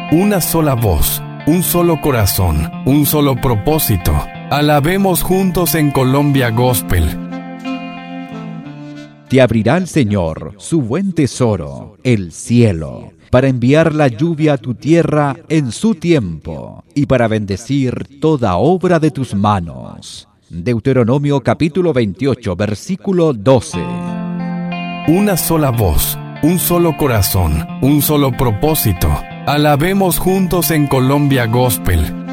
Una sola voz, un solo corazón, un solo propósito. Alabemos juntos en Colombia Gospel. Te abrirá el Señor su buen tesoro, el cielo, para enviar la lluvia a tu tierra en su tiempo y para bendecir toda obra de tus manos. Deuteronomio capítulo 28, versículo 12. Una sola voz, un solo corazón, un solo propósito. Alabemos juntos en Colombia Gospel.